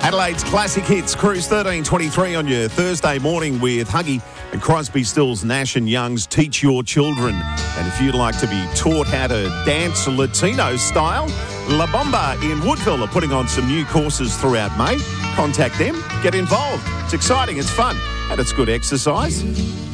Adelaide's Classic Hits, Cruise 1323 on your Thursday morning with Huggy and Crosby, Stills, Nash and Young's Teach Your Children. And if you'd like to be taught how to dance Latino style, La Bomba in Woodville are putting on some new courses throughout May. Contact them, get involved. It's exciting, it's fun, and it's good exercise.